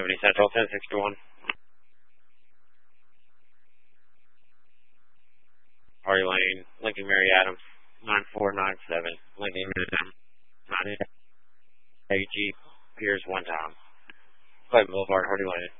270 Central, 1061. Hardy Lane, Lincoln Mary Adams, 9497. Lincoln Mary Adams, AG, Piers 1 time. Clayton Boulevard, Hardy Lane.